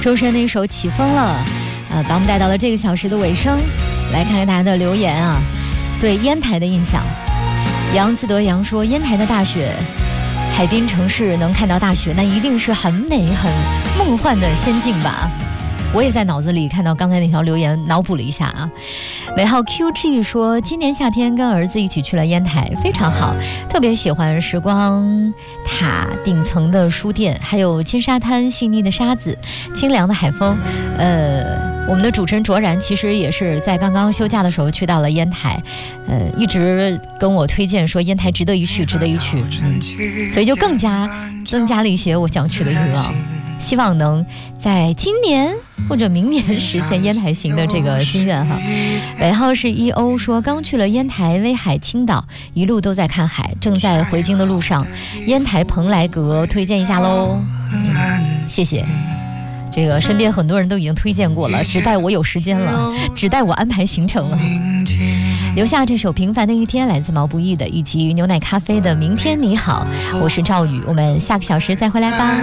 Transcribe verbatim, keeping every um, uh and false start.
周深的一首《起风了》，呃，把我们带到了这个小时的尾声。来看看大家的留言啊，对烟台的印象。杨自德阳说，烟台的大雪，海滨城市能看到大雪，那一定是很美很梦幻的仙境吧。我也在脑子里看到刚才那条留言，脑补了一下啊。尾号 Q G 说，今年夏天跟儿子一起去了烟台，非常好，特别喜欢时光塔顶层的书店，还有金沙滩细腻的沙子，清凉的海风。呃，我们的主持人卓然其实也是在刚刚休假的时候去到了烟台，呃，一直跟我推荐说烟台值得一去，值得一去，嗯，所以就更加增加了一些我想去的欲望。希望能在今年或者明年实现烟台行的这个心愿哈。尾号是一欧说，刚去了烟台、威海、青岛，一路都在看海，正在回京的路上。烟台蓬莱阁推荐一下喽，嗯，谢谢。这个身边很多人都已经推荐过了，只待我有时间了，只待我安排行程了。留下这首《平凡的一天》，来自毛不易的，以及牛奶咖啡的《明天你好》。我是赵宇，我们下个小时再回来吧。